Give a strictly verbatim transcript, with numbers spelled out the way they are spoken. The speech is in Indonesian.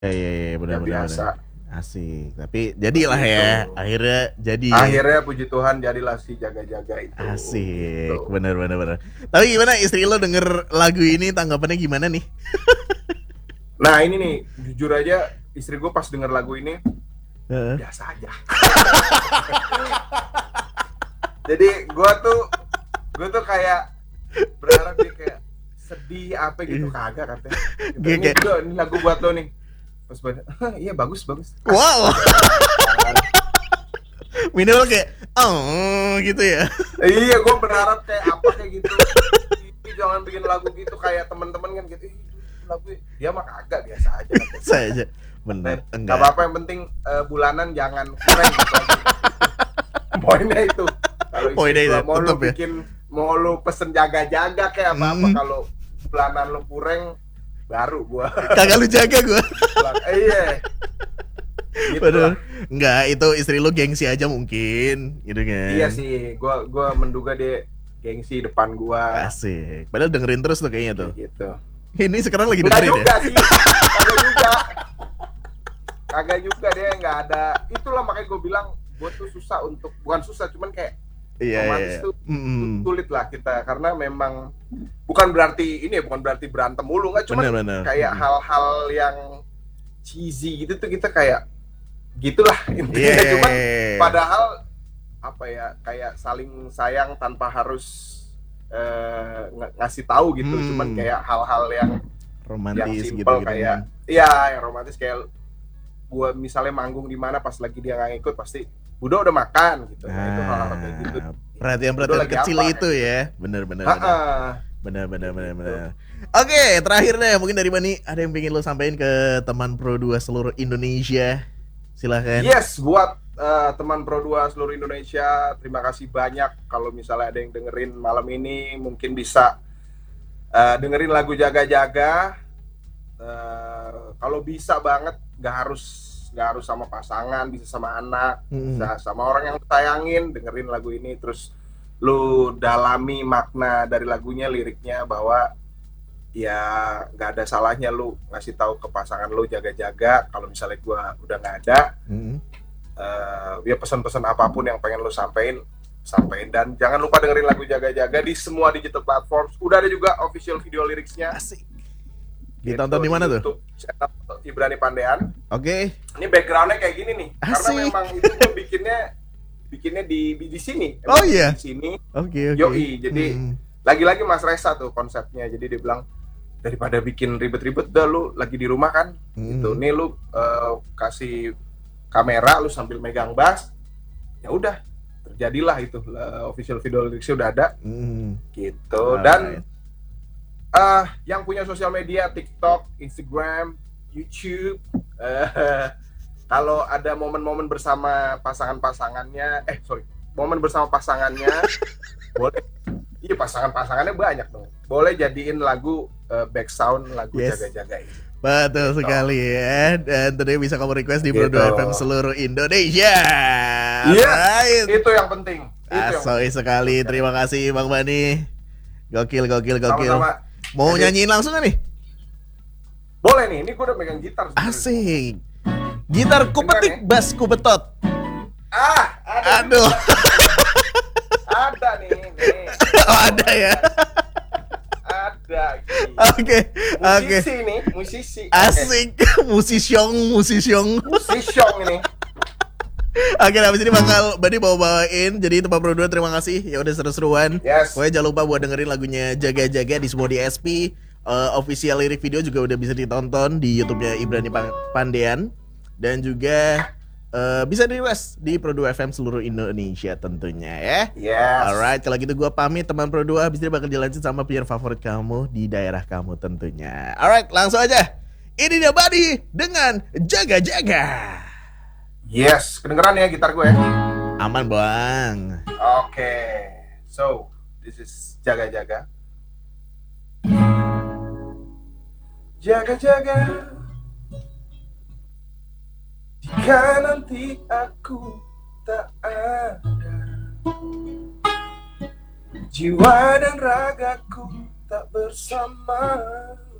Ya, ya, ya, Ya benar-benar benar. biasa Asik. Tapi jadilah seperti itu. ya. Akhirnya jadi ya. Akhirnya puji Tuhan jadilah si jaga-jaga itu gitu. Asik. Benar-benar benar. Tapi gimana istri lo denger lagu ini tanggapannya gimana nih? Nah ini nih jujur aja istri gue pas denger lagu ini Heeh. biasa aja. Jadi gue tuh gue tuh kayak berharap dia kayak sedih apa gitu kagak katanya. Gitu. Gue Ini kayak udah ini lagu buat lo nih. Terus banyak, iya bagus bagus. Asik. wow, Jangan. minimal kayak oh gitu ya. Iya gue berharap kayak apa kayak gitu. Ih, jangan bikin lagu gitu kayak teman-teman kan gitu. Ih, lagu dia mah kagak biasa aja katanya. Saja. Eh, Bener, gak enggak. apa-apa yang penting eh, bulanan jangan kurang gitu aja. Poinnya itu. Kalau istri Poinnya itu gua mau lu tetep ya. bikin mau lu pesen jaga-jaga kayak apa-apa Hmm, kalau bulanan lu kurang baru gua kagak lu jaga gue. bilang, eh, iya Padahal gitulah. enggak, itu istri lu gengsi aja mungkin, gitu Iya kan. sih, gua gua menduga dia gengsi depan gua Asik. Padahal dengerin terus tuh kayaknya tuh. kayak gitu. Ini sekarang lagi Enggak dengerin ya. juga sih, kagak juga, kagak juga dia nggak ada. Itulah makanya gue bilang gue tuh susah untuk bukan susah, cuman kayak Iya, iya, romantis iya. tuh Mm-mm. sulit lah kita karena memang bukan berarti ini ya bukan berarti berantem mulu nggak cuman Bener-bener. kayak Mm-mm. hal-hal yang cheesy gitu tuh kita kayak gitulah Iya, intinya iya, cuman iya, iya. padahal apa ya kayak saling sayang tanpa harus eh, ng- ngasih tahu gitu cuman Hmm, kayak hal-hal yang yang romantis simple gitu-gitu kayak kan. iya yang romantis kayak gua misalnya manggung di mana pas lagi dia nggak ngikut pasti udah udah makan gitu nah itu hal-hal kayak gitu Nah, udah perhatian-perhatian lagi kecil apa itu kayak gitu. ya. Bener-bener bener. Ha-ha. Bener bener Kayak bener gitu. bener. Oke, terakhir deh mungkin dari Bani ada yang pengen lo sampaikan ke teman Pro dua seluruh Indonesia. Silahkan. Yes, buat uh, teman Pro dua seluruh Indonesia, terima kasih banyak. Kalau misalnya ada yang dengerin malam ini, mungkin bisa uh, dengerin lagu Jaga-Jaga. Uh, kalau bisa banget, nggak harus nggak harus sama pasangan, bisa sama anak, Hmm. bisa sama orang yang sayangin, dengerin lagu ini, terus lu dalami makna dari lagunya, liriknya bahwa ya nggak ada salahnya lu ngasih tahu ke pasangan lu jaga-jaga kalau misalnya gua udah nggak ada Hmm. uh, ya pesan-pesan apapun yang pengen lu sampein sampein dan jangan lupa dengerin lagu jaga-jaga di semua digital platform udah ada juga official video liriknya Asik. gitu Ditonton di di mana tuh? YouTube channel Ibrani Pandean Oke. ini backgroundnya kayak gini nih karena Asik. memang itu gua bikinnya bikinnya di di, di sini Oh emang iya. di sini Oke oke. yoi jadi Hmm. lagi-lagi Mas Resa tuh konsepnya jadi dia bilang daripada bikin ribet-ribet dah lu lagi di rumah kan gitu Hmm. nih lu uh, kasih kamera lu sambil megang bass ya udah terjadilah itu uh, official video liriknya udah ada Hmm. gitu dan Alright. uh, yang punya sosial media TikTok, Instagram, YouTube uh, kalau ada momen-momen bersama pasangan-pasangannya eh sorry momen bersama pasangannya boleh iya pasangan-pasangannya banyak dong boleh jadiin lagu uh, back sound lagu Yes. jaga-jaga ini Betul gitu. sekali ya. Dan tentunya bisa kamu request di Pro Gitu. dua F M seluruh Indonesia. Iya, Alright. itu yang penting. Itu yang Asoy sekali. Terima kasih Bang Bani. Gokil gokil gokil. sama-sama. Mau Jadi, nyanyiin langsung gak nih? boleh nih, ini gue udah megang gitar sebenarnya. Asik. Gitar ku Beneran petik, ya? bass ku betot. Ah, ada. Aduh. Ada nih, nih. Oh, ada ya. Ada. Gini. Oke, oke. Musisi nih, musisi. Asik. Musisyong, musisyong. Oke. Musisi ini. Oke, habis ini bakal Bani bawa-bawain. Jadi itu Pak Pro dua, terima kasih. Ya udah seru-seruan. Yes. Pokoknya jangan lupa buat dengerin lagunya Jaga-Jaga di semua di S P. Uh, official lirik video juga udah bisa ditonton di YouTube-nya Ibrani Pan- Pandean. Dan juga uh, bisa di request di Pro dua F M seluruh Indonesia tentunya ya. Yes. Alright, kalau gitu gue pamit teman Pro dua. Habis ini bakal dilanjut sama player favorit kamu di daerah kamu tentunya. Alright, langsung aja. Ini dia Bani dengan Jaga-Jaga. Yes, kedengeran ya gitar gue ya. Aman bang. Oke. So, this is jaga-jaga. Jaga-jaga. Jika nanti aku tak ada, jiwa dan ragaku tak bersama.